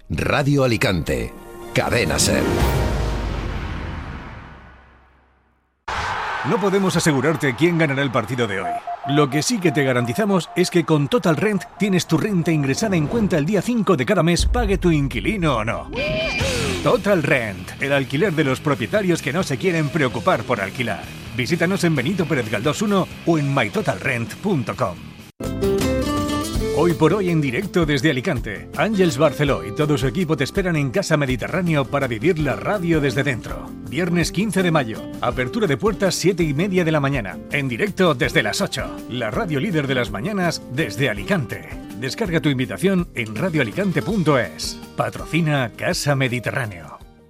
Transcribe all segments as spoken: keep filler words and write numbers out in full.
Radio Alicante, Cadena SER. No podemos asegurarte quién ganará el partido de hoy. Lo que sí que te garantizamos es que con Total Rent tienes tu renta ingresada en cuenta el día cinco de cada mes, pague tu inquilino o no. Total Rent, el alquiler de los propietarios que no se quieren preocupar por alquilar. Visítanos en Benito Pérez Galdós uno o en my total rent punto com. Hoy por hoy en directo desde Alicante, Ángels Barceló y todo su equipo te esperan en Casa Mediterráneo para vivir la radio desde dentro. Viernes quince de mayo, apertura de puertas siete y media de la mañana, en directo desde las ocho. La radio líder de las mañanas desde Alicante. Descarga tu invitación en radio alicante punto es. Patrocina Casa Mediterráneo.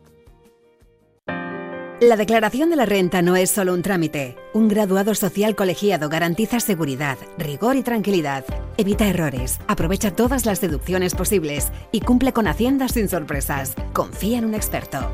La declaración de la renta no es solo un trámite. Un graduado social colegiado garantiza seguridad, rigor y tranquilidad. Evita errores, aprovecha todas las deducciones posibles y cumple con Hacienda sin sorpresas. Confía en un experto.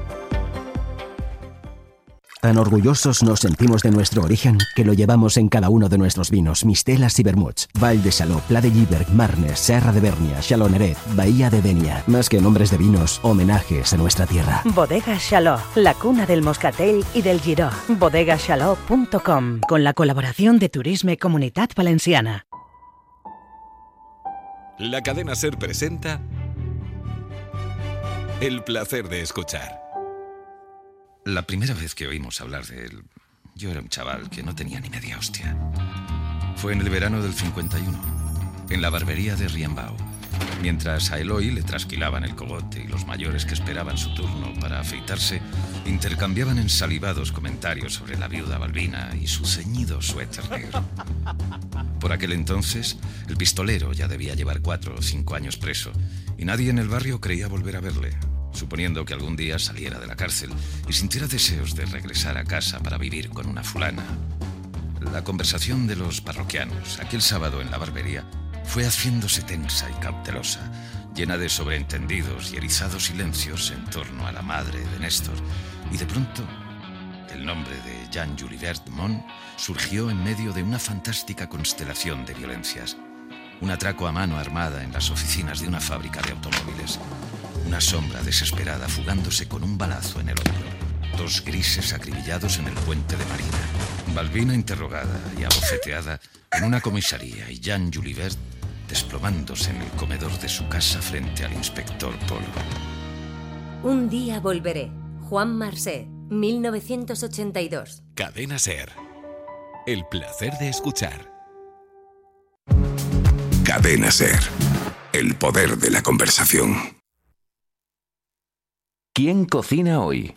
Tan orgullosos nos sentimos de nuestro origen que lo llevamos en cada uno de nuestros vinos, mistelas y vermuts. Val de Saló, Pla de Lliberg, Marnes, Serra de Bernia, Xaloneret, Bahía de Denia. Más que nombres de vinos, homenajes a nuestra tierra. Bodega Xaló, la cuna del moscatel y del giró. bodega xaló punto com, con la colaboración de Turisme Comunitat Valenciana. La cadena SER presenta El placer de escuchar. La primera vez que oímos hablar de él, yo era un chaval que no tenía ni media hostia. Fue en el verano del cincuenta y uno, en la barbería de Riambau, mientras a Eloy le trasquilaban el cogote y los mayores que esperaban su turno para afeitarse intercambiaban ensalivados comentarios sobre la viuda Balbina y su ceñido suéter negro. Por aquel entonces, el pistolero ya debía llevar cuatro o cinco años preso y nadie en el barrio creía volver a verle, suponiendo que algún día saliera de la cárcel y sintiera deseos de regresar a casa para vivir con una fulana. La conversación de los parroquianos aquel sábado en la barbería fue haciéndose tensa y cautelosa, llena de sobreentendidos y erizados silencios en torno a la madre de Néstor, y de pronto el nombre de Jean Julibert Mont surgió en medio de una fantástica constelación de violencias. Un atraco a mano armada en las oficinas de una fábrica de automóviles. Una sombra desesperada fugándose con un balazo en el hombro. Dos grises acribillados en el puente de Marina. Balbina interrogada y abofeteada en una comisaría y Jean Julibert desplomándose en el comedor de su casa frente al inspector Polo. Un día volveré. Juan Marsé, mil novecientos ochenta y dos. Cadena SER. El placer de escuchar. Cadena SER. El poder de la conversación. ¿Quién cocina hoy?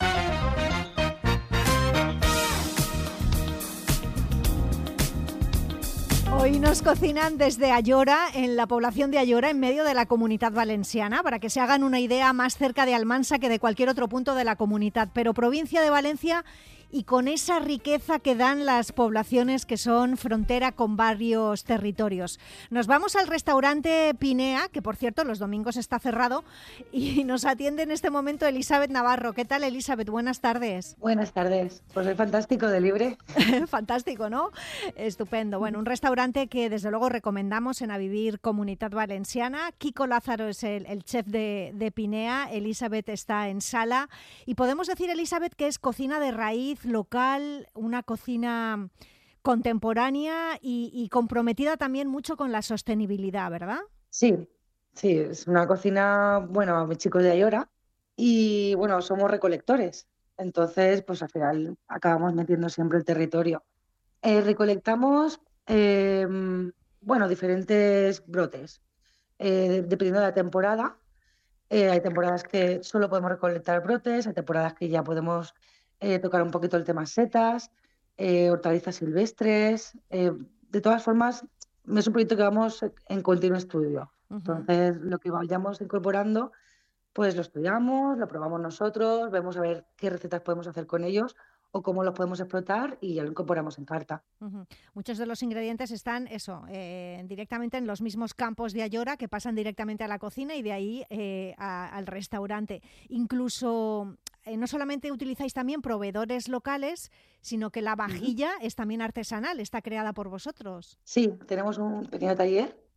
Hoy nos cocinan desde Ayora, en la población de Ayora, en medio de la Comunitat Valenciana, para que se hagan una idea, más cerca de Almansa que de cualquier otro punto de la comunidad, pero provincia de Valencia y con esa riqueza que dan las poblaciones que son frontera con varios territorios. Nos vamos al restaurante Pinea, que por cierto los domingos está cerrado, y nos atiende en este momento Elizabeth Navarro. ¿Qué tal, Elizabeth? Buenas tardes. Buenas tardes. Pues es fantástico de libre. Fantástico, ¿no? Estupendo. Bueno, un restaurante que desde luego recomendamos en A Vivir Comunitat Valenciana. Kiko Lázaro es el, el chef de, de Pinea, Elizabeth está en sala, y podemos decir, Elizabeth, que es cocina de raíz, local, una cocina contemporánea y, y comprometida también mucho con la sostenibilidad, ¿verdad? Sí, sí, es una cocina, bueno, mis chicos de Ayora, y bueno, somos recolectores, entonces pues al final acabamos metiendo siempre el territorio. Eh, recolectamos, eh, bueno, diferentes brotes, eh, dependiendo de la temporada. Eh, hay temporadas que solo podemos recolectar brotes, hay temporadas que ya podemos Eh, tocar un poquito el tema setas, eh, hortalizas silvestres. Eh, de todas formas, es un proyecto que vamos en continuo estudio. Uh-huh. Entonces, lo que vayamos incorporando, pues lo estudiamos, lo probamos nosotros, vemos a ver qué recetas podemos hacer con ellos o cómo los podemos explotar y ya lo incorporamos en carta. Uh-huh. Muchos de los ingredientes están eso, eh, directamente en los mismos campos de Ayora, que pasan directamente a la cocina y de ahí eh, a, al restaurante. Incluso eh, no solamente utilizáis también proveedores locales, sino que la vajilla uh-huh. es también artesanal, está creada por vosotros. Sí, tenemos un pequeño taller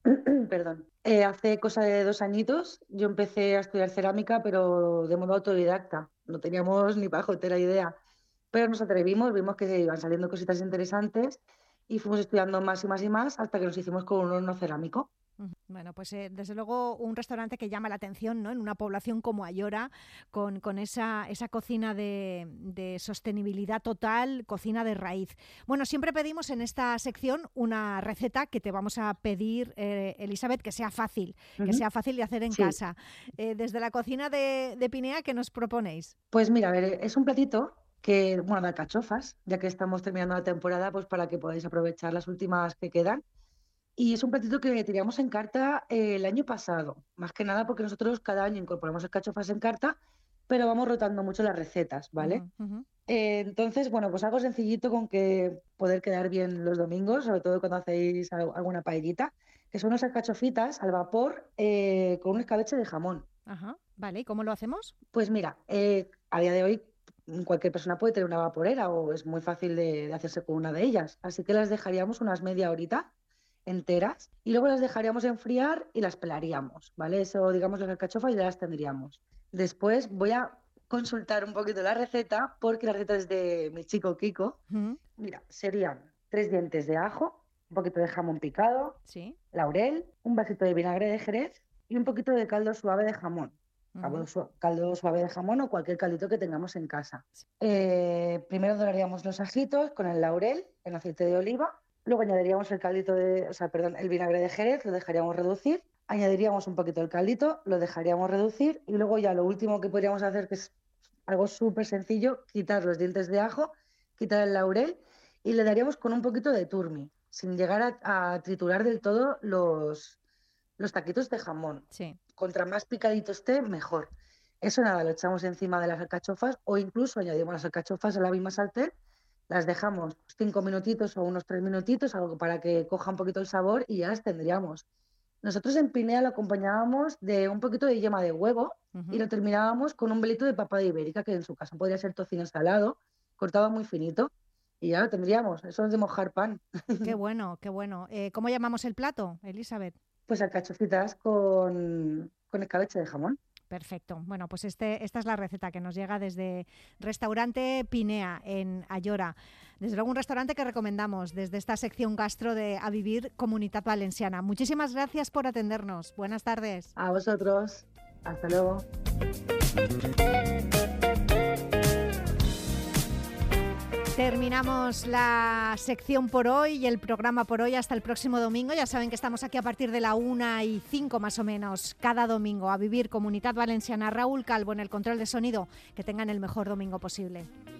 Perdón. Eh, hace cosa de dos añitos yo empecé a estudiar cerámica, pero de modo autodidacta. No teníamos ni pajotera idea. Pero nos atrevimos, vimos que iban saliendo cositas interesantes y fuimos estudiando más y más y más hasta que nos hicimos con un horno cerámico. Bueno, pues eh, desde luego un restaurante que llama la atención, ¿no? En una población como Ayora, con, con esa, esa cocina de, de sostenibilidad total, cocina de raíz. Bueno, siempre pedimos en esta sección una receta que te vamos a pedir, eh, Elizabeth, que sea fácil, uh-huh. que sea fácil de hacer en sí. casa. Eh, desde la cocina de, de Pinea, ¿qué nos proponéis? Pues mira, a ver, es un platito que, bueno, de alcachofas, ya que estamos terminando la temporada, pues para que podáis aprovechar las últimas que quedan. Y es un platito que tiramos en carta eh, el año pasado, más que nada porque nosotros cada año incorporamos alcachofas en carta, pero vamos rotando mucho las recetas, ¿vale? Uh-huh, uh-huh. Eh, entonces, bueno, pues algo sencillito con que poder quedar bien los domingos, sobre todo cuando hacéis alguna paellita, que son unas alcachofitas al vapor eh, con un escabeche de jamón. Ajá, vale, ¿y cómo lo hacemos? Pues mira, eh, a día de hoy cualquier persona puede tener una vaporera o es muy fácil de, de hacerse con una de ellas, así que las dejaríamos unas media horita enteras y luego las dejaríamos enfriar y las pelaríamos, ¿vale? Eso, digamos, las alcachofas ya las tendríamos. Después voy a consultar un poquito la receta porque la receta es de mi chico Kiko. Uh-huh. Mira, serían tres dientes de ajo, un poquito de jamón picado, ¿sí? Laurel, un vasito de vinagre de Jerez y un poquito de caldo suave de jamón. Uh-huh. Caldo, su- caldo suave de jamón o cualquier caldito que tengamos en casa. Sí. Eh, primero doraríamos los ajitos con el laurel en aceite de oliva. Luego añadiríamos el caldito de, o sea, perdón, el vinagre de Jerez, lo dejaríamos reducir, añadiríamos un poquito el caldito, lo dejaríamos reducir y luego ya lo último que podríamos hacer, que es algo súper sencillo, quitar los dientes de ajo, quitar el laurel y le daríamos con un poquito de turmi, sin llegar a, a triturar del todo los, los taquitos de jamón. Sí. Contra más picadito esté, mejor. Eso nada, lo echamos encima de las alcachofas o incluso añadimos las alcachofas a la misma sartén. Las dejamos cinco minutitos o unos tres minutitos, algo para que coja un poquito el sabor y ya las tendríamos. Nosotros en Pinea lo acompañábamos de un poquito de yema de huevo uh-huh. y lo terminábamos con un velito de papa de ibérica, que en su caso podría ser tocino salado, cortado muy finito, y ya lo tendríamos. Eso es de mojar pan. Qué bueno, qué bueno. Eh, ¿Cómo llamamos el plato, Elizabeth? Pues alcachofitas con, con escabeche de jamón. Perfecto. Bueno, pues este, esta es la receta que nos llega desde Restaurante Pinea, en Ayora. Desde luego un restaurante que recomendamos desde esta sección gastro de A Vivir Comunitat Valenciana. Muchísimas gracias por atendernos. Buenas tardes. A vosotros. Hasta luego. Terminamos la sección por hoy y el programa por hoy hasta el próximo domingo. Ya saben que estamos aquí a partir de la una y cinco más o menos cada domingo. A Vivir Comunitat Valenciana. Raúl Calvo en el control de sonido. Que tengan el mejor domingo posible.